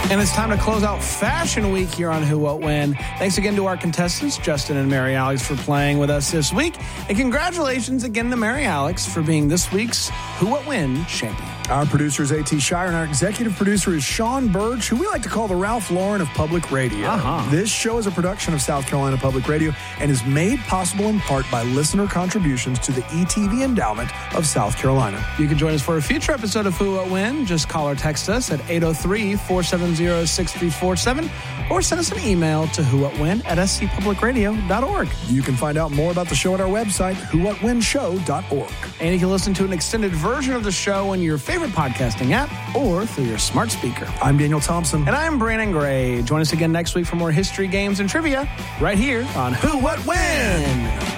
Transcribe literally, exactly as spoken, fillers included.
And it's time to close out Fashion Week here on Who, What, When. Thanks again to our contestants, Justin and Mary Alex, for playing with us this week. And congratulations again to Mary Alex for being this week's Who, What, When champion. Our producer is A T Shire, and our executive producer is Sean Birch, who we like to call the Ralph Lauren of public radio. Uh-huh. This show is a production of South Carolina Public Radio and is made possible in part by listener contributions to the E T V Endowment of South Carolina. You can join us for a future episode of Who, What, When. Just call or text us at eight oh three, four seven zero, six three four seven or send us an email to who what when at s c public radio dot org. You can find out more about the show at our website, who what when show dot org. And you can listen to an extended version of the show on your favorite podcasting app or through your smart speaker. I'm Daniel Thompson. And I'm Brandon Gray. Join us again next week for more history, games, and trivia right here on Who, What, When.